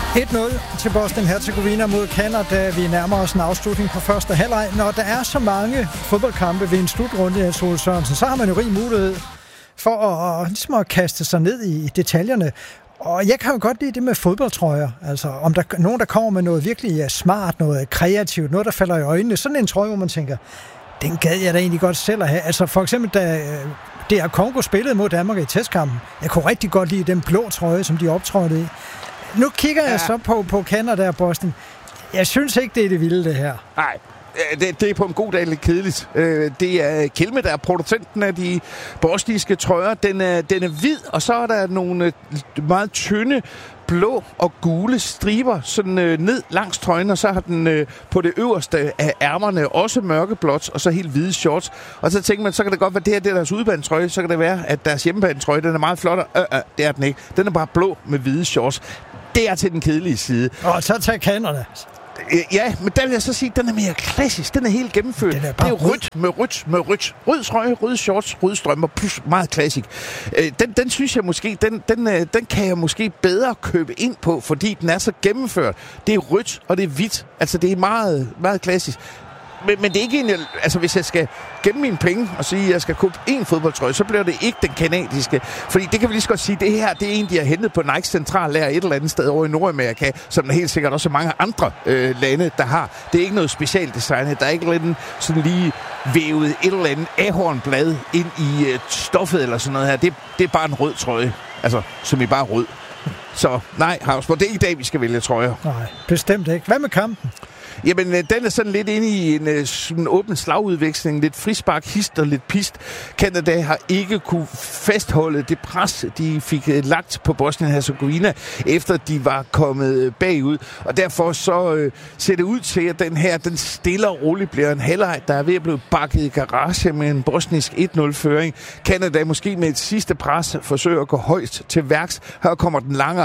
1-0 til Bosnien-Hercegovina mod Canada. Vi nærmer os en afslutning på første halvleg. Når der er så mange fodboldkampe ved en slutrunde af Ole Sørensen, så har man jo rig mulighed for ligesom at kaste sig ned i detaljerne. Og jeg kan jo godt lide det med fodboldtrøjer. Altså, om der er nogen, der kommer med noget virkelig smart, noget kreativt, noget, der falder i øjnene. Sådan en trøje, hvor man tænker, den gad jeg da egentlig godt selv at have. Altså, for eksempel, da DR Congo spillede mod Danmark i testkampen. Jeg kunne rigtig godt lide den blå trøje, som de optrådte i. Nu kigger jeg så på Canada og Bosnien. Jeg synes ikke, det er det vilde, det her. Nej. Det er på en god dag lidt kedeligt. Det er Kelme, der er producenten af de bosniske trøjer. Den er hvid, og så er der nogle meget tynde blå og gule striber sådan ned langs trøjen, og så har den på det øverste af ærmerne også mørkeblåt, og så helt hvide shorts. Og så tænker man, så kan det godt være, det her det er deres udebanetrøje, så kan det være, at deres hjemmebanetrøje, den er meget flot, det er den ikke. Den er bare blå med hvide shorts. Det er til den kedelige side. Og så tager Canada. Ja, men der vil jeg så sige, den er mere klassisk. Den er helt gennemført. Det er rødt med rødt. Rød trøje, røde shorts, røde strømper, plus meget klassik. Den synes jeg måske, den kan jeg måske bedre købe ind på, fordi den er så gennemført. Det er rødt, og det er hvidt. Altså, det er meget, meget klassisk. Men det er ikke en, altså hvis jeg skal gemme mine penge og sige, at jeg skal købe en fodboldtrøje, så bliver det ikke den kanadiske. Fordi det kan vi lige så godt sige, det her, det er en, de har hentet på Nike centrallager et eller andet sted over i Nordamerika, som der helt sikkert også mange andre lande, der har. Det er ikke noget specialdesignet. Der er ikke lidt sådan lige vævet et eller andet ahornblad ind i stoffet eller sådan noget her. Det er bare en rød trøje. Altså, som i bare rød. Så nej, Havsborg, det er ikke i dag, vi skal vælge trøjer. Nej, bestemt ikke. Hvad med kampen? Jamen, den er sådan lidt inde i en åben slagudveksling. Lidt frispark, hist og lidt pist. Canada har ikke kunne fastholde det pres, de fik lagt på Bosnien-Hercegovina, efter de var kommet bagud. Og derfor så ser det ud til, at den her, den stille og roligt bliver en halvleg, der er ved at blive bakket i garage med en bosnisk 1-0-føring. Canada måske med et sidste pres forsøger at gå højt til værks. Her kommer den lange